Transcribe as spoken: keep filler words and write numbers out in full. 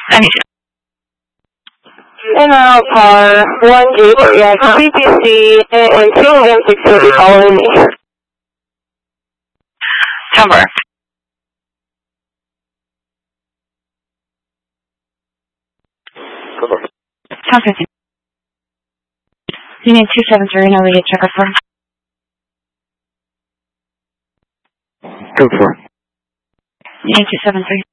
I need General car one G, yes, P T C and two M six thirty following me. Number. Sounds good. Union two seven three, no immediate checkup form. Code four. Union two seven three.